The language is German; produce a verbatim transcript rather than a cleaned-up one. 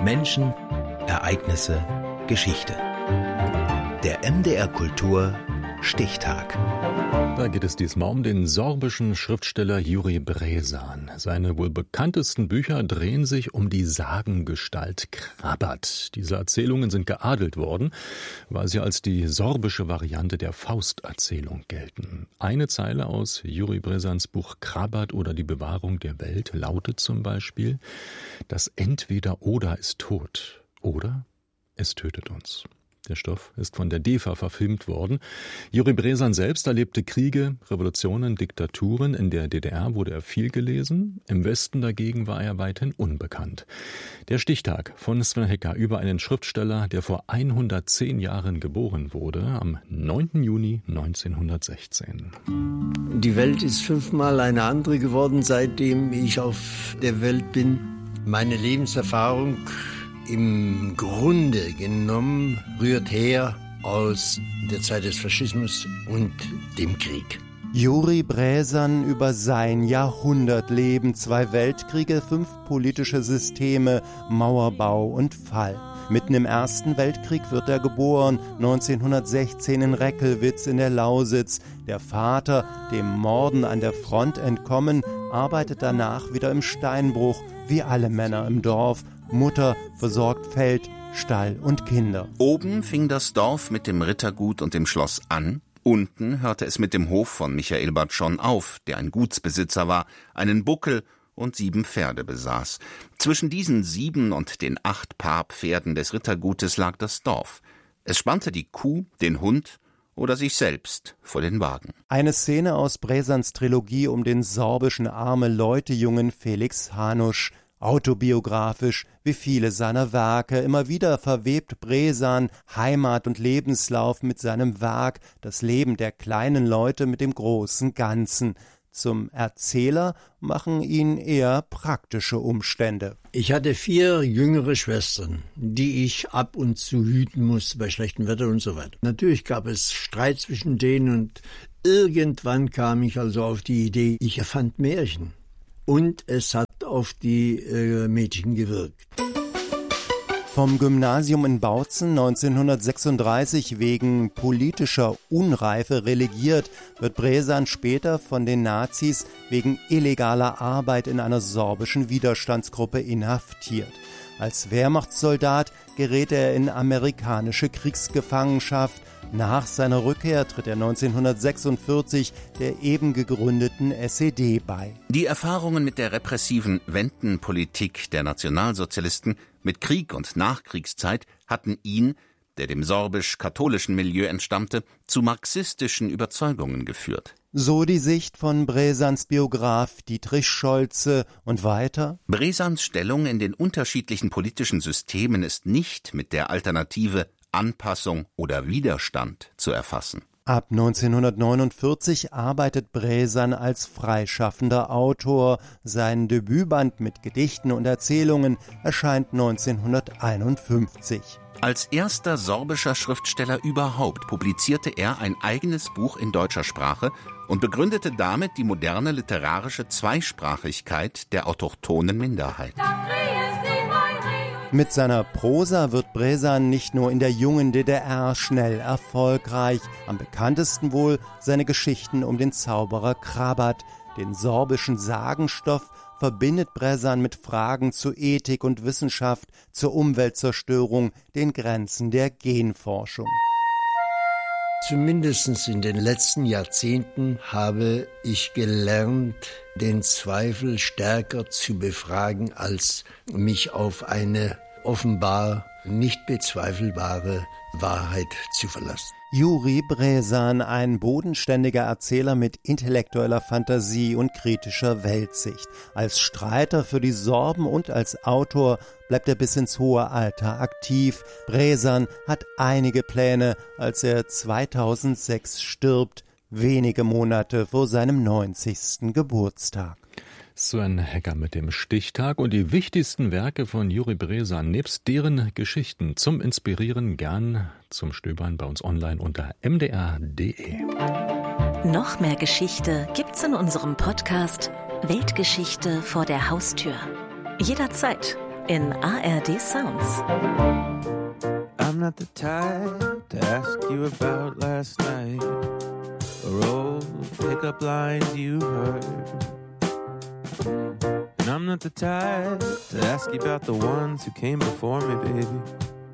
Menschen, Ereignisse, Geschichte. Der M D R Kultur Stichtag. Da geht es diesmal um den sorbischen Schriftsteller Juri Brezan. Seine wohl bekanntesten Bücher drehen sich um die Sagengestalt Krabat. Diese Erzählungen sind geadelt worden, weil sie als die sorbische Variante der Fausterzählung gelten. Eine Zeile aus Juri Brezans Buch Krabat oder die Bewahrung der Welt lautet zum Beispiel: Das Entweder-Oder ist tot oder es tötet uns. Der Stoff ist von der D E F A verfilmt worden. Juri Brezan selbst erlebte Kriege, Revolutionen, Diktaturen. In der D D R wurde er viel gelesen. Im Westen dagegen war er weithin unbekannt. Der Stichtag von Sven Hecker über einen Schriftsteller, der vor hundertzehn Jahren geboren wurde, am neunten Juni neunzehnhundertsechzehn. Die Welt ist fünfmal eine andere geworden, seitdem ich auf der Welt bin. Meine Lebenserfahrung im Grunde genommen rührt her aus der Zeit des Faschismus und dem Krieg. Juri Brezan über sein Jahrhundertleben, zwei Weltkriege, fünf politische Systeme, Mauerbau und Fall. Mitten im Ersten Weltkrieg wird er geboren, neunzehnhundertsechzehn in Reckelwitz in der Lausitz. Der Vater, dem Morden an der Front entkommen, arbeitet danach wieder im Steinbruch, wie alle Männer im Dorf. Mutter versorgt Feld, Stall und Kinder. Oben fing das Dorf mit dem Rittergut und dem Schloss an. Unten hörte es mit dem Hof von Michael Batschon auf, der ein Gutsbesitzer war, einen Buckel und sieben Pferde besaß. Zwischen diesen sieben und den acht Paar Pferden des Rittergutes lag das Dorf. Es spannte die Kuh, den Hund oder sich selbst vor den Wagen. Eine Szene aus Brezans Trilogie um den sorbischen Arme-Leute-Jungen Felix Hanusch. Autobiografisch, wie viele seiner Werke, immer wieder verwebt Brezan Heimat und Lebenslauf mit seinem Werk, das Leben der kleinen Leute mit dem großen Ganzen. Zum Erzähler machen ihn eher praktische Umstände. Ich hatte vier jüngere Schwestern, die ich ab und zu hüten musste bei schlechtem Wetter und so weiter. Natürlich gab es Streit zwischen denen und irgendwann kam ich also auf die Idee, ich erfand Märchen. Und es hat auf die äh, Mädchen gewirkt. Vom Gymnasium in Bautzen neunzehnhundertsechsunddreißig wegen politischer Unreife relegiert, wird Brezan später von den Nazis wegen illegaler Arbeit in einer sorbischen Widerstandsgruppe inhaftiert. Als Wehrmachtssoldat gerät er in amerikanische Kriegsgefangenschaft. Nach seiner Rückkehr tritt er neunzehnhundertsechsundvierzig der eben gegründeten S E D bei. Die Erfahrungen mit der repressiven Wendenpolitik der Nationalsozialisten, mit Krieg und Nachkriegszeit hatten ihn, der dem sorbisch-katholischen Milieu entstammte, zu marxistischen Überzeugungen geführt. So die Sicht von Brezans Biograf Dietrich Scholze und weiter. Brezans Stellung in den unterschiedlichen politischen Systemen ist nicht mit der Alternative Anpassung oder Widerstand zu erfassen. Ab neunzehnhundertneunundvierzig arbeitet Brezan als freischaffender Autor. Sein Debütband mit Gedichten und Erzählungen erscheint neunzehnhunderteinundfünfzig. Als erster sorbischer Schriftsteller überhaupt publizierte er ein eigenes Buch in deutscher Sprache und begründete damit die moderne literarische Zweisprachigkeit der autochthonen Minderheit. Mit seiner Prosa wird Brezan nicht nur in der jungen D D R schnell erfolgreich. Am bekanntesten wohl seine Geschichten um den Zauberer Krabat. Den sorbischen Sagenstoff verbindet Brezan mit Fragen zu Ethik und Wissenschaft, zur Umweltzerstörung, den Grenzen der Genforschung. Zumindest in den letzten Jahrzehnten habe ich gelernt, den Zweifel stärker zu befragen, als mich auf eine offenbar nicht bezweifelbare Wahrheit zu verlassen. Juri Brezan, ein bodenständiger Erzähler mit intellektueller Fantasie und kritischer Weltsicht. Als Streiter für die Sorben und als Autor bleibt er bis ins hohe Alter aktiv. Brezan hat einige Pläne, als er zweitausendsechs stirbt, wenige Monate vor seinem neunzigsten Geburtstag. Sven Hecker mit dem Stichtag und die wichtigsten Werke von Juri Brezan nebst deren Geschichten zum Inspirieren gern zum Stöbern bei uns online unter m d r punkt d e. Noch mehr Geschichte gibt's in unserem Podcast Weltgeschichte vor der Haustür. Jederzeit in A R D Sounds. I'm not the type to ask you about last night or old pickup lines you heard. And I'm not the type to ask you about the ones who came before me, baby.